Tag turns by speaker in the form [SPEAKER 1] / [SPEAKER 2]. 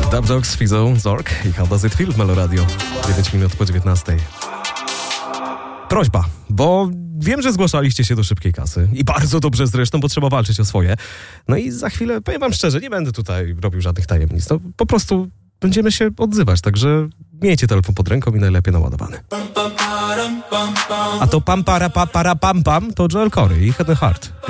[SPEAKER 1] Dub Dogs, Fizo, Zork i How Does It Feel w Meloradio. 9 minut po 19. Prośba, bo wiem, że zgłaszaliście się do szybkiej kasy i bardzo dobrze zresztą, bo trzeba walczyć o swoje. No i za chwilę, powiem wam szczerze, nie będę tutaj robił żadnych tajemnic. No, po prostu będziemy się odzywać, także miejcie telefon pod ręką i najlepiej naładowany. A to pam para pam to Joel Corey i Head & Heart.